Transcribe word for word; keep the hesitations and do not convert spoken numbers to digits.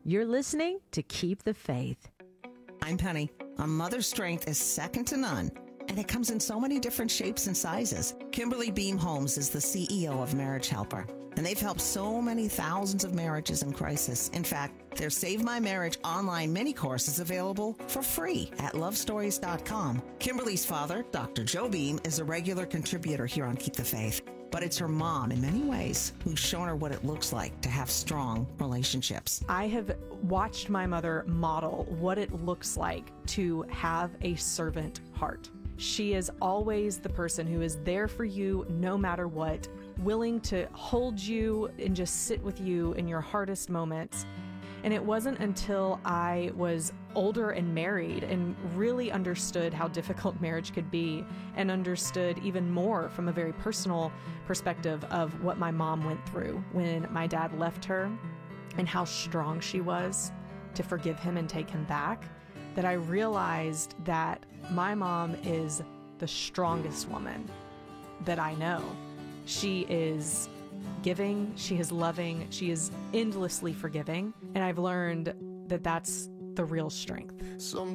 You're listening to Keep the Faith. I'm Penny. A mother's strength is second to none, and it comes in so many different shapes and sizes. Kimberly Beam Holmes is the C E O of Marriage Helper, and they've helped so many thousands of marriages in crisis. In fact, their Save My Marriage online mini course is available for free at love stories dot com. Kimberly's father, Doctor Joe Beam, is a regular contributor here on Keep the Faith, but it's her mom, in many ways, who's shown her what it looks like to have strong relationships. I have watched my mother model what it looks like to have a servant heart. She is always the person who is there for you no matter what, willing to hold you and just sit with you in your hardest moments. And it wasn't until I was older and married and really understood how difficult marriage could be, and understood even more from a very personal perspective of what my mom went through when my dad left her and how strong she was to forgive him and take him back, that I realized that my mom is the strongest woman that I know. She is giving, she is loving, she is endlessly forgiving, and I've learned that that's the real strength. Some